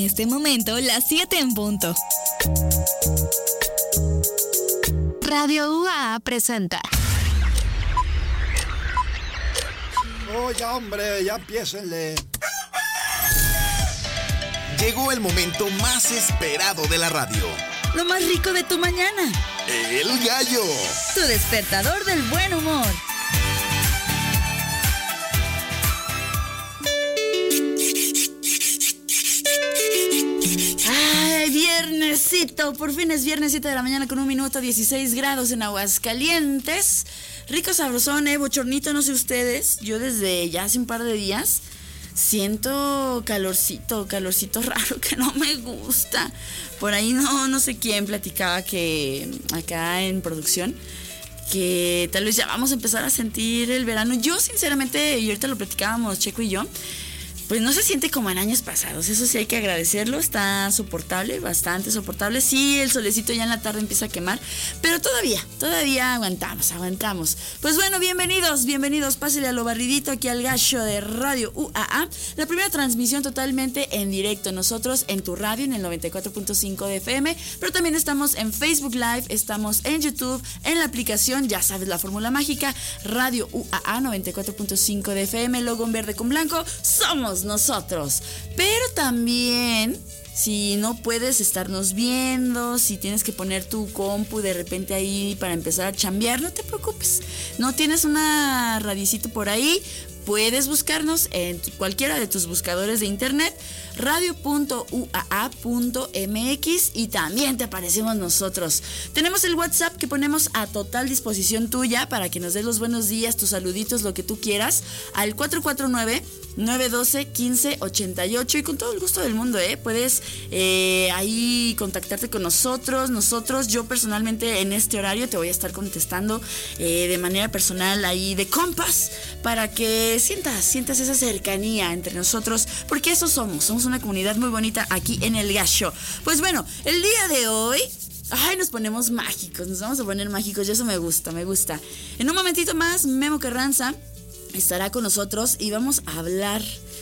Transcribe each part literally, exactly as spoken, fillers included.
este momento las siete en punto. Radio U A A presenta. Oye, hombre, ya empiécenle. Llegó el momento más esperado de la radio. Lo más rico de tu mañana. El gallo. Tu despertador del buen humor. Ay, viernesito. Por fin es viernesito de la mañana con un minuto dieciséis grados en Aguascalientes. Rico sabrosón, eh, bochornito, no sé ustedes. Yo desde ya hace un par de días siento calorcito, calorcito raro que no me gusta. Por ahí no, no sé quién platicaba que acá en producción que tal vez ya vamos a empezar a sentir el verano. Yo sinceramente, y ahorita lo platicábamos Checo y yo, pues no se siente como en años pasados, eso sí hay que agradecerlo, está soportable, bastante soportable. Sí, el solecito ya en la tarde empieza a quemar, pero todavía, todavía aguantamos, aguantamos. Pues bueno, bienvenidos, bienvenidos, pásale a lo barridito aquí al gallo de Radio U A A, la primera transmisión totalmente en directo, nosotros en tu radio en el noventa y cuatro punto cinco de F M, pero también estamos en Facebook Live, estamos en YouTube, en la aplicación, ya sabes la fórmula mágica, Radio U A A noventa y cuatro punto cinco de F M, logo en verde con blanco, somos nosotros. Pero también, si no puedes estarnos viendo, si tienes que poner tu compu de repente ahí para empezar a chambear, no te preocupes, no tienes una radicito por ahí, puedes buscarnos en cualquiera de tus buscadores de internet, radio punto u a a punto m x, y también te aparecemos nosotros. Tenemos el WhatsApp que ponemos a total disposición tuya para que nos des los buenos días, tus saluditos, lo que tú quieras, al cuatro cuatro nueve, nueve uno dos, uno cinco ocho ocho, y con todo el gusto del mundo, ¿eh? Puedes eh, ahí contactarte con nosotros, nosotros, yo personalmente en este horario te voy a estar contestando eh, de manera personal ahí de compas, para que sientas, sientas esa cercanía entre nosotros, porque eso somos, somos una comunidad muy bonita aquí en El Gallo. Pues bueno, el día de hoy, ay, nos ponemos mágicos, nos vamos a poner mágicos, y eso me gusta, me gusta. En un momentito más, Memo Carranza estará con nosotros y vamos a hablar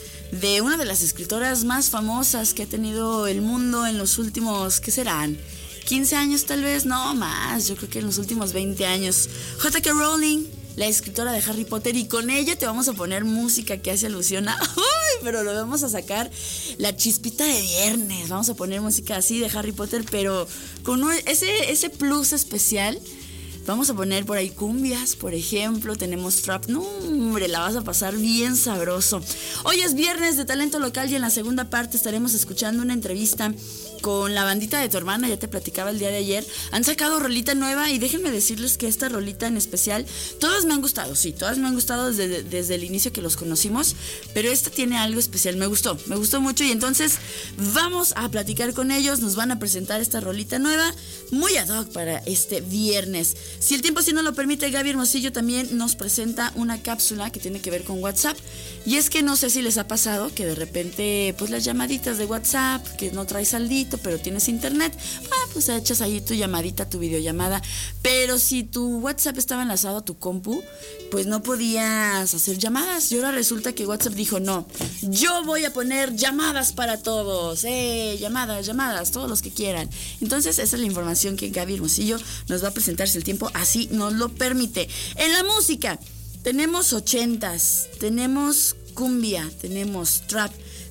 de una de las escritoras más famosas que ha tenido el mundo en los últimos, ¿qué serán? quince años tal vez, no más, yo creo que en los últimos veinte años. J K Rowling, la escritora de Harry Potter, y con ella te vamos a poner música que hace alusión a... ¡Uy! Pero lo vamos a sacar la chispita de viernes, vamos a poner música así de Harry Potter, pero con un, ese, ese plus especial. Vamos a poner por ahí cumbias, por ejemplo, tenemos trap. No, hombre, la vas a pasar bien sabroso. Hoy es viernes de talento local y en la segunda parte estaremos escuchando una entrevista con la bandita de tu hermana, ya te platicaba el día de ayer. Han sacado rolita nueva y déjenme decirles que esta rolita en especial, todas me han gustado, sí, todas me han gustado desde, desde el inicio que los conocimos, pero esta tiene algo especial, me gustó, me gustó mucho, y entonces vamos a platicar con ellos, nos van a presentar esta rolita nueva, muy ad hoc para este viernes. Si el tiempo así no lo permite, Gaby Hermosillo también nos presenta una cápsula que tiene que ver con WhatsApp, y es que no sé si les ha pasado que de repente, pues las llamaditas de WhatsApp, que no traes saldito, pero tienes internet, ah, pues echas ahí tu llamadita, tu videollamada, pero si tu WhatsApp estaba enlazado a tu compu, pues no podías hacer llamadas, y ahora resulta que WhatsApp dijo, no, yo voy a poner llamadas para todos, eh, llamadas, llamadas, todos los que quieran. Entonces esa es la información que Gaby Hermosillo nos va a presentar si el tiempo así nos lo permite. En la música tenemos ochentas, tenemos cumbia, tenemos trap,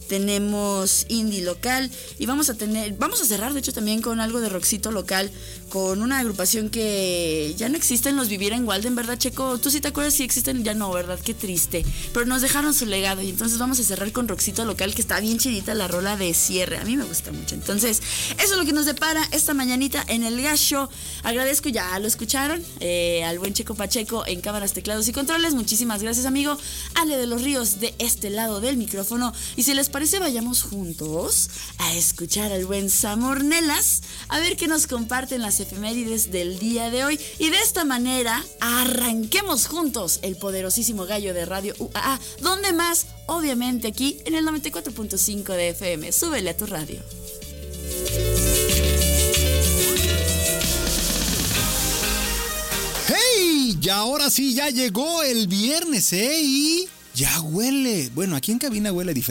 tenemos indie local, y vamos a tener, vamos a cerrar de hecho también con algo de rockcito local, con una agrupación que ya no existen, los Vivir en Walden, ¿verdad, Checo? ¿Tú sí te acuerdas si existen? Ya no, ¿verdad? Qué triste, pero nos dejaron su legado, y entonces vamos a cerrar con rockcito local, que está bien chidita la rola de cierre, a mí me gusta mucho. Entonces eso es lo que nos depara esta mañanita en El Gallo. Agradezco, ya lo escucharon, eh, al buen Checo Pacheco en cámaras, teclados y controles. Muchísimas gracias, amigo Ale de los Ríos de este lado del micrófono, y si les parece, vayamos juntos a escuchar al buen Sam Ornelas, a ver qué nos comparten las efemérides del día de hoy, y de esta manera arranquemos juntos el poderosísimo gallo de Radio U A A, donde más, obviamente aquí en el noventa y cuatro punto cinco de F M. Súbele a tu radio. ¡Hey! Y ahora sí, ya llegó el viernes, ¿eh? Y ya huele. Bueno, aquí en cabina huele diferente.